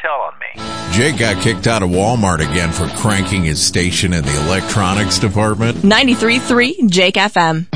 tell on me. Jake got kicked out of Walmart again for cranking his station in the electronics department. 93.3 Jake FM.